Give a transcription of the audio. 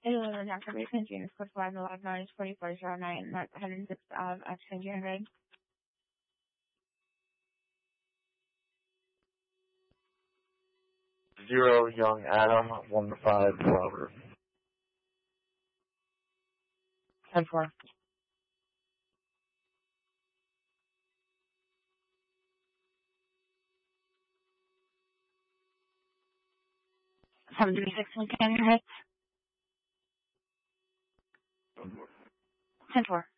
Activation June 45 Log 9 4409 North 106 of Action Unit. 0 Young Adam 15 Robert. 10-4. Have 36 can you hit? 10-4.